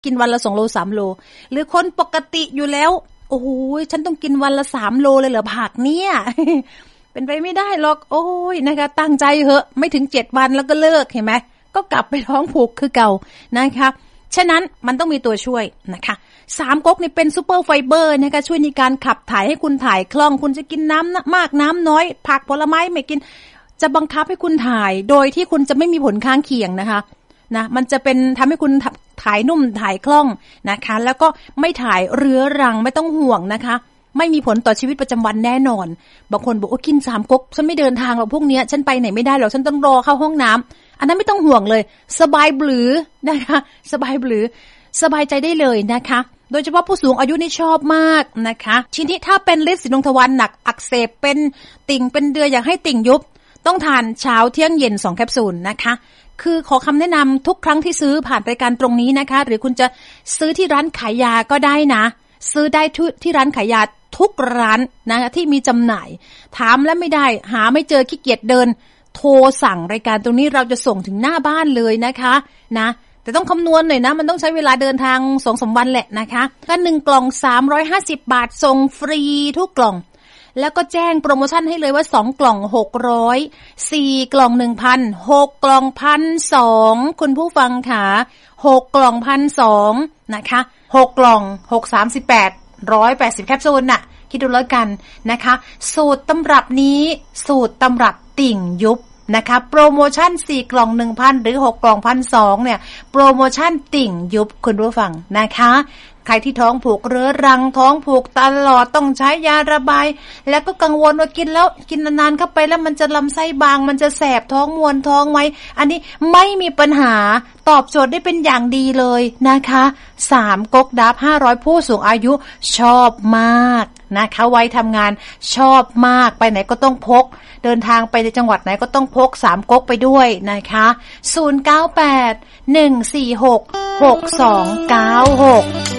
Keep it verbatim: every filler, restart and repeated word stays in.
กินวันละสองโลสามโลหรือคนปกติอยู่แล้วโอ้โหฉันต้องกินวันละสามโลเลยเหรอผักเนี่ย เป็นไปไม่ได้หรอกโอ้ยนะคะตั้งใจเหอะไม่ถึงเจ็ดวันแล้วก็เลิกเห็นไหมก็กลับไปท้องผูกคือเก่านะคะฉะนั้นมันต้องมีตัวช่วยนะคะสามก๊กนี่เป็นซูเปอร์ไฟเบอร์นะคะช่วยในการขับถ่ายให้คุณถ่ายคล่องคุณจะกินน้ำมากน้ำน้อยผักผลไม้ไม่กินจะบังคับให้คุณถ่ายโดยที่คุณจะไม่มีผลข้างเคียงนะคะนะมันจะเป็นทำให้คุณถ่ายนุ่มถ่ายคล่องนะคะแล้วก็ไม่ถ่ายเรื้อรังไม่ต้องห่วงนะคะไม่มีผลต่อชีวิตประจำวันแน่นอนบางคนบอกว่ากินสามก๊กฉันไม่เดินทางหรอกพวกนี้ฉันไปไหนไม่ได้หรอกฉันต้องรอเข้าห้องน้ำอันนั้นไม่ต้องห่วงเลยสบายบลือนะคะสบายบลือสบายใจได้เลยนะคะโดยเฉพาะผู้สูงอายุนี่ชอบมากนะคะทีนี้ถ้าเป็นฤทธิ์สีดวงทวารหนักอักเสบเป็นติ่งเป็นเดือยอยากให้ติ่งยุบต้องทานเช้าเที่ยงเย็นสองแคปซูลนะคะคือขอคำแนะนำทุกครั้งที่ซื้อผ่านรายการตรงนี้นะคะหรือคุณจะซื้อที่ร้านขายยาก็ได้นะซื้อได้ที่ร้านขายยาทุกร้านนะที่มีจำหน่ายถามแล้วไม่ได้หาไม่เจอขี้เกียจเดินโทรสั่งรายการตรงนี้เราจะส่งถึงหน้าบ้านเลยนะคะนะแต่ต้องคำนวณหน่อยนะมันต้องใช้เวลาเดินทาง สองถึงสาม วันแหละนะคะก็หนึ่งกล่องสามร้อยห้าสิบบาทส่งฟรีทุกกล่องแล้วก็แจ้งโปรโมชั่นให้เลยว่าสองกล่องหกร้อย สี่กล่อง หนึ่งพัน หกกล่อง หนึ่งพันสองร้อย คุณผู้ฟังค่ะหกกล่อง หนึ่งพันสองร้อย นะคะหกกล่องหก สามสิบแปด หนึ่งร้อยแปดสิบแคปซูลน่ะคิดดูแล้วกันนะคะสูตรตำรับนี้สูตรตำรับติ่งยุบนะคะโปรโมชั่นสี่กล่อง หนึ่งพัน หรือหกกล่อง หนึ่งพันสองร้อย เนี่ยโปรโมชั่นติ่งยุบคุณผู้ฟังนะคะใครที่ท้องผูกเรื้อรังท้องผูกตลอดต้องใช้ยาระบายแล้วก็กังวลว่ากินแล้วกินนานๆเข้าไปแล้วมันจะลำไส้บางมันจะแสบท้องมวนท้องไหมอันนี้ไม่มีปัญหาตอบโจทย์ได้เป็นอย่างดีเลยนะคะสามก๊กดับห้าร้อยผู้สูงอายุชอบมากนะคะไว้ทำงานชอบมากไปไหนก็ต้องพกเดินทางไปในจังหวัดไหนก็ต้องพกสามก๊กไปด้วยนะคะศูนย์ เก้า แปด หนึ่ง สี่ หก หก สอง เก้า หก